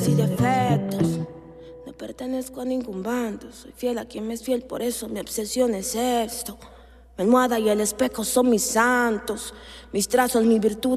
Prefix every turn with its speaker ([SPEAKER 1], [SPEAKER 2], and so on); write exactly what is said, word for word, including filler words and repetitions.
[SPEAKER 1] y defectos. No pertenezco a ningún bando, soy fiel a quien me es fiel, por eso mi obsesión es esto. Mi almohada y el espejo son mis santos, mis trazos, mi virtud